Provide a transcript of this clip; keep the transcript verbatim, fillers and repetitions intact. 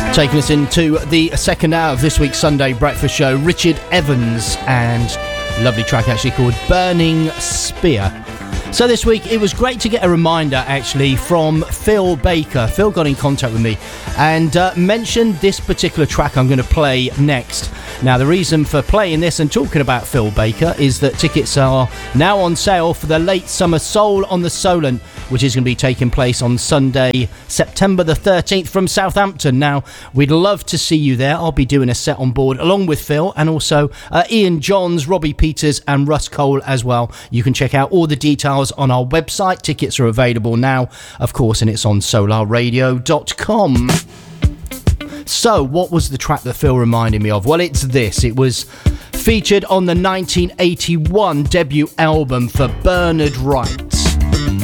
Taking us into the second hour of this week's Sunday Breakfast Show, Richard Evans, and a lovely track actually called Burning Spear. So this week it was great to get a reminder actually from Phil Baker. Phil got in contact with me and uh, mentioned this particular track I'm going to play next. Now the reason for playing this and talking about Phil Baker is that tickets are now on sale for the Late Summer Soul on the Solent, which is going to be taking place on Sunday, September the thirteenth from Southampton. Now, we'd love to see you there. I'll be doing a set on board along with Phil and also uh, Ian Johns, Robbie Peters and Russ Cole as well. You can check out all the details on our website. Tickets are available now, of course, and it's on solar radio dot com. So, what was the track that Phil reminded me of? Well, it's this. It was featured on the nineteen eighty-one debut album for Bernard Wright.